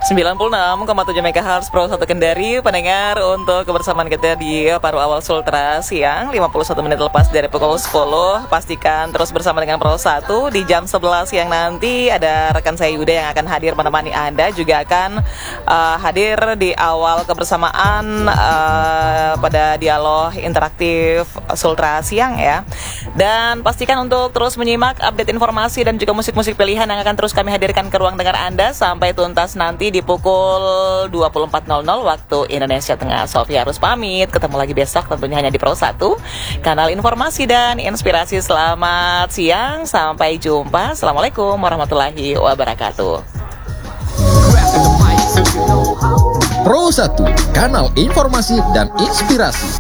96,7 MHz Pro 1 Kendari. Pendengar, untuk kebersamaan kita di paruh awal Sultra siang 51 menit lepas dari pukul 10. Pastikan terus bersama dengan Pro 1. Di jam 11 siang nanti ada rekan saya Yuda yang akan hadir menemani Anda. Juga akan hadir di awal kebersamaan pada dialog interaktif Sultra siang ya. Dan pastikan untuk terus menyimak update informasi dan juga musik-musik pilihan yang akan terus kami hadirkan ke ruang dengar Anda sampai tuntas nanti di pukul 24.00 waktu Indonesia Tengah. Sofia harus pamit, ketemu lagi besok tentunya hanya di Pro 1, kanal informasi dan inspirasi. Selamat siang, sampai jumpa. Assalamualaikum warahmatullahi wabarakatuh. Pro 1, kanal informasi dan inspirasi.